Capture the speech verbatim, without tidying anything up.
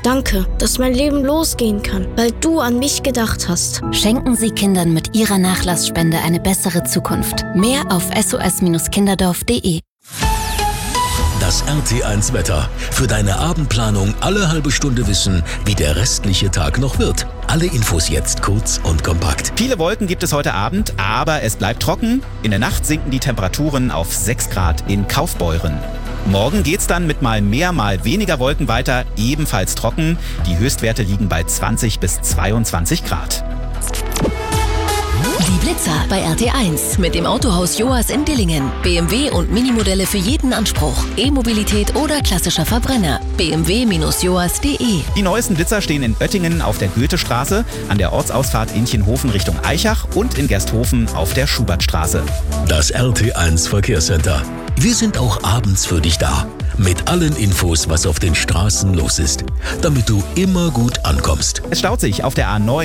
Danke, dass mein Leben losgehen kann, weil du an mich gedacht hast. Schenken Sie Kindern mit Ihrer Nachlassspende eine bessere Zukunft. Mehr auf s o s kinderdorf punkt d e. Das R T eins Wetter. Für deine Abendplanung alle halbe Stunde wissen, wie der restliche Tag noch wird. Alle Infos jetzt kurz und kompakt. Viele Wolken gibt es heute Abend, aber es bleibt trocken. In der Nacht sinken die Temperaturen auf sechs Grad in Kaufbeuren. Morgen geht's dann mit mal mehr, mal weniger Wolken weiter, ebenfalls trocken. Die Höchstwerte liegen bei zwanzig bis zweiundzwanzig Grad. Die Blitzer bei R T eins mit dem Autohaus Joas in Dillingen. B M W und Minimodelle für jeden Anspruch. E-Mobilität oder klassischer Verbrenner. b m w Bindestrich joas punkt d e. Die neuesten Blitzer stehen in Oettingen auf der Goethestraße, an der Ortsausfahrt Inchenhofen Richtung Aichach und in Gersthofen auf der Schubertstraße. Das R T eins Verkehrscenter. Wir sind auch abends für dich da. Mit allen Infos, was auf den Straßen los ist. Damit du immer gut ankommst. Es staut sich auf der A neun.